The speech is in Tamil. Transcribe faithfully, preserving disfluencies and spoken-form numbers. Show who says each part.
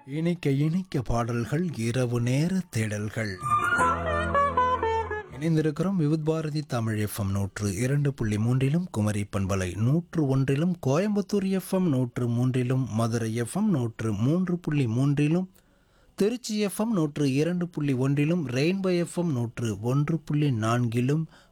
Speaker 1: இனிக்க இனிக்க பாடல்கள் இரவு நேர தேடல்கள். இணைந்திருக்கிறோம் விவித் பாரதி தமிழ் எஃப்எம் நூற்று இரண்டு புள்ளி மூன்றிலும் குமரி பண்பலை நூற்று ஒன்றிலும் கோயம்புத்தூர் எஃப்எம் நூற்று மூன்றிலும் மதுரை எஃப்எம் நூற்று மூன்று புள்ளி மூன்றிலும் திருச்சி எஃப்எம் நூற்று இரண்டு புள்ளி ஒன்றிலும் ரெயின்போ எஃப்எம் நூற்று ஒன்று புள்ளி நான்கிலும்